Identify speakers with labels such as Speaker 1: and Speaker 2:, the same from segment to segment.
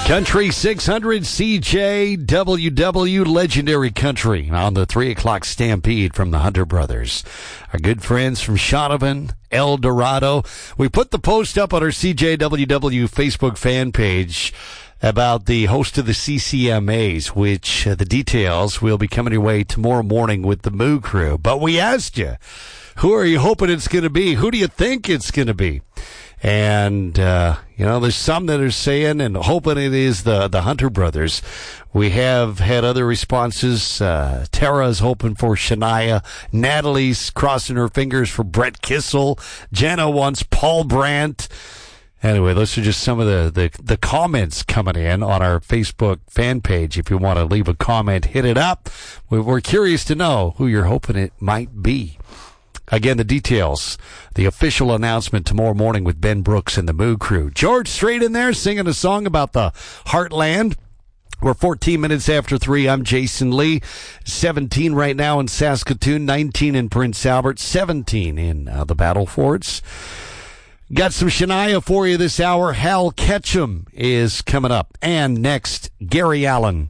Speaker 1: Country 600 CJWW Legendary Country on the 3 o'clock Stampede from the Hunter Brothers. Our good friends from Shaunavon, El Dorado. We put the post up on our CJWW Facebook fan page about the host of the CCMAs, which the details will be coming your way tomorrow morning with the Moo Crew. But we asked you, who are you hoping it's going to be? Who do you think it's going to be? And, there's some that are saying and hoping it is the Hunter Brothers. We have had other responses. Tara's hoping for Shania. Natalie's crossing her fingers for Brett Kissel. Jenna wants Paul Brandt. Anyway, those are just some of the comments coming in on our Facebook fan page. If you want to leave a comment, hit it up. We're curious to know who you're hoping it might be. Again, the details, the official announcement tomorrow morning with Ben Brooks and the Moo Crew. George Strait in there singing a song about the Heartland. We're 14 minutes after 3. I'm Jason Lee. 17 right now in Saskatoon, 19 in Prince Albert, 17 in the Battle Forts. Got some Shania for you this hour. Hal Ketchum is coming up. And next, Gary Allan.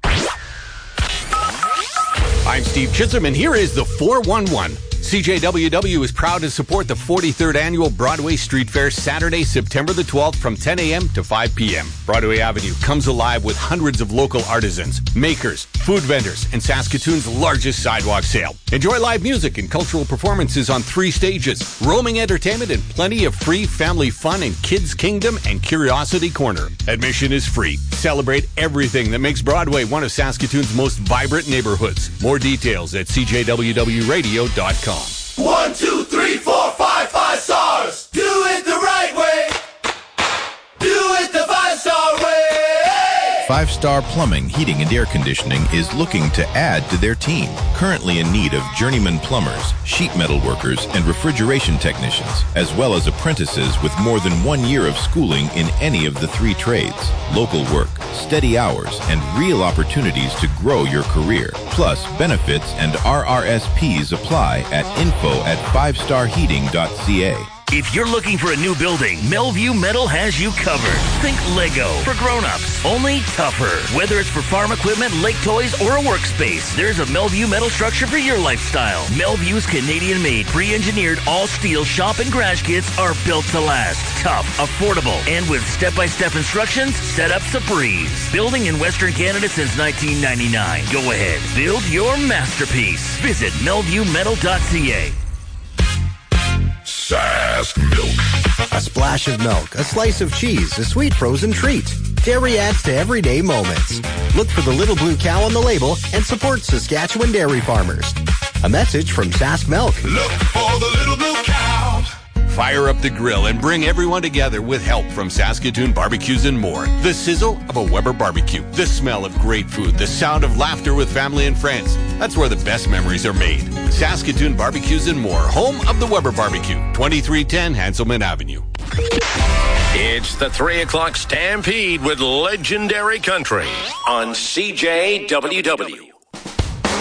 Speaker 2: I'm Steve Chisholm, and here is the 411. CJWW is proud to support the 43rd Annual Broadway Street Fair Saturday, September the 12th from 10 a.m. to 5 p.m. Broadway Avenue comes alive with hundreds of local artisans, makers, food vendors, and Saskatoon's largest sidewalk sale. Enjoy live music and cultural performances on 3 stages, roaming entertainment, and plenty of free family fun in Kids Kingdom and Curiosity Corner. Admission is free. Celebrate everything that makes Broadway one of Saskatoon's most vibrant neighborhoods. More details at cjwwradio.com.
Speaker 3: 1, 2, 3, 4, 5, 5 stars. Do it the right way. Do it the 5-star way.
Speaker 4: 5-Star Plumbing, Heating, and Air Conditioning is looking to add to their team. Currently in need of journeyman plumbers, sheet metal workers, and refrigeration technicians, as well as apprentices with more than 1 year of schooling in any of the 3 trades. Local work, steady hours, and real opportunities to grow your career. Plus, benefits and RRSPs apply at info@fivestarheating.ca.
Speaker 5: If you're looking for a new building, Melview Metal has you covered. Think Lego for grown-ups, only tougher. Whether it's for farm equipment, lake toys, or a workspace, there's a Melview Metal structure for your lifestyle. Melview's Canadian-made, pre-engineered, all-steel shop and garage kits are built to last. Tough, affordable, and with step-by-step instructions, setup's a breeze. Building in Western Canada since 1999. Go ahead, build your masterpiece. Visit melviewmetal.ca.
Speaker 3: Sask Milk.
Speaker 6: A splash of milk, a slice of cheese, a sweet frozen treat. Dairy adds to everyday moments. Look for the little blue cow on the label and support Saskatchewan dairy farmers. A message from Sask Milk.
Speaker 3: Look for the little blue cow.
Speaker 2: Fire up the grill and bring everyone together with help from Saskatoon Barbecues and More. The sizzle of a Weber barbecue, the smell of great food, the sound of laughter with family and friends. That's where the best memories are made. Saskatoon Barbecues and More, home of the Weber Barbecue, 2310 Hanselman Avenue.
Speaker 7: It's the 3 o'clock Stampede with Legendary Country on CJWW.